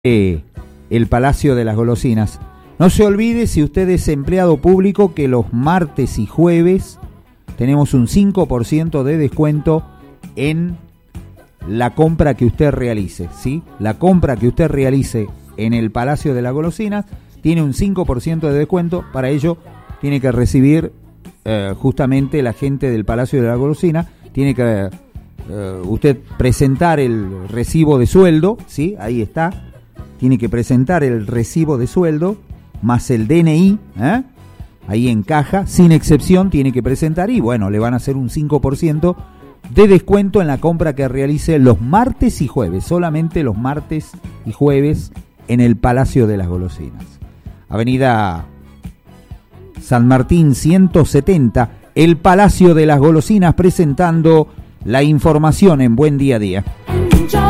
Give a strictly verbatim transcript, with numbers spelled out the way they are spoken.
Eh, el Palacio de las Golosinas. No se olvide, si usted es empleado público, que los martes y jueves tenemos un cinco por ciento de descuento en la compra que usted realice, ¿sí? La compra que usted realice en el Palacio de las Golosinas tiene un cinco por ciento de descuento. Para ello tiene que recibir eh, justamente la gente del Palacio de las Golosinas, tiene que eh, usted presentar el recibo de sueldo, ¿sí? Ahí está. Tiene que presentar el recibo de sueldo más el D N I, ¿eh? Ahí en caja, sin excepción tiene que presentar, y bueno, le van a hacer un cinco por ciento de descuento en la compra que realice los martes y jueves, solamente los martes y jueves en el Palacio de las Golosinas. Avenida San Martín ciento setenta, el Palacio de las Golosinas, presentando la información en Buen Día a Día.